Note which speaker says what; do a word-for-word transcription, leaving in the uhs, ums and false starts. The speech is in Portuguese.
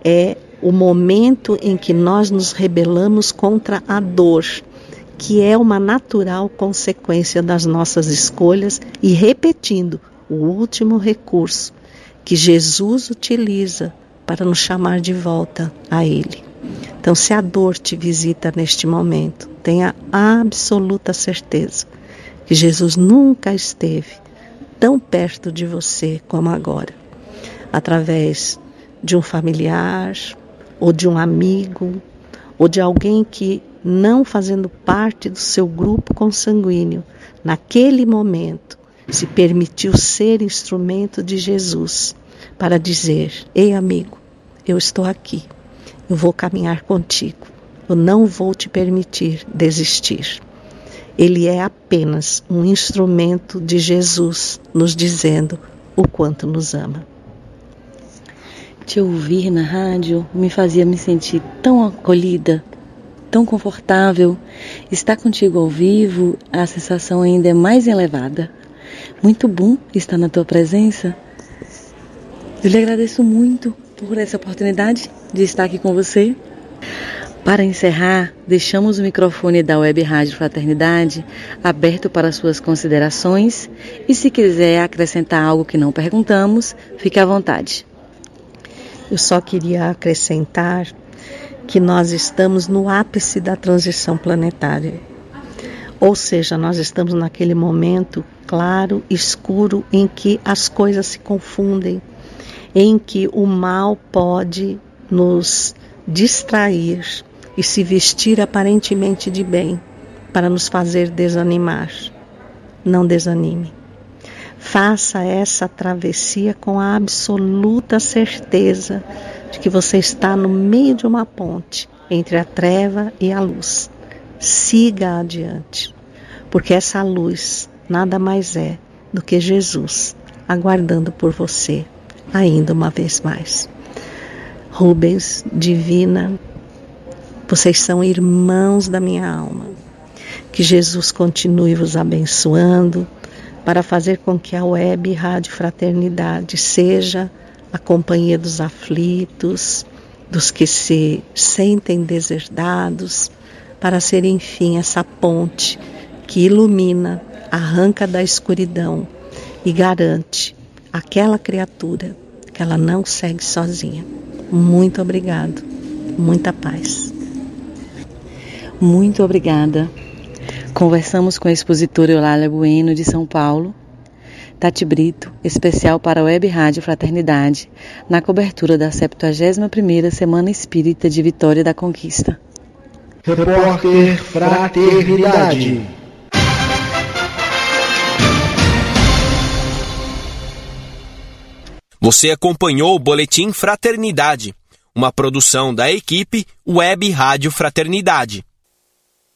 Speaker 1: é o momento em que nós nos rebelamos contra a dor, que é uma natural consequência das nossas escolhas, e repetindo, o último recurso que Jesus utiliza para nos chamar de volta a Ele. Então, se a dor te visita neste momento, tenha absoluta certeza que Jesus nunca esteve tão perto de você como agora, através de um familiar, ou de um amigo, ou de alguém que, não fazendo parte do seu grupo consanguíneo, naquele momento, se permitiu ser instrumento de Jesus para dizer: ei amigo, eu estou aqui, eu vou caminhar contigo, eu não vou te permitir desistir. Ele é apenas um instrumento de Jesus nos dizendo o quanto nos ama.
Speaker 2: Te ouvir na rádio me fazia me sentir tão acolhida, tão confortável. Estar contigo ao vivo, a sensação ainda é mais elevada. Muito bom estar na tua presença. Eu lhe agradeço muito por essa oportunidade de estar aqui com você. Para encerrar, deixamos o microfone da Web Rádio Fraternidade aberto para suas considerações, e se quiser acrescentar algo que não perguntamos, fique à vontade.
Speaker 1: Eu só queria acrescentar que nós estamos no ápice da transição planetária. Ou seja, nós estamos naquele momento claro, escuro, em que as coisas se confundem, em que o mal pode nos distrair e se vestir aparentemente de bem para nos fazer desanimar. Não desanime. Faça essa travessia com a absoluta certeza de que você está no meio de uma ponte entre a treva e a luz. Siga adiante, porque essa luz nada mais é do que Jesus aguardando por você ainda uma vez mais. Rubens, Divina, vocês são irmãos da minha alma. Que Jesus continue vos abençoando, para fazer com que a Web Rádio Fraternidade seja a companhia dos aflitos, dos que se sentem deserdados, para ser, enfim, essa ponte que ilumina, arranca da escuridão e garante àquela criatura que ela não segue sozinha. Muito obrigado, muita paz.
Speaker 2: Muito obrigada. Conversamos com a expositora Eulália Bueno, de São Paulo. Tati Brito, especial para a Web Rádio Fraternidade, na cobertura da septuagésima primeira Semana Espírita de Vitória da Conquista.
Speaker 3: Repórter Fraternidade.
Speaker 4: Você acompanhou o Boletim Fraternidade, uma produção da equipe Web Rádio Fraternidade.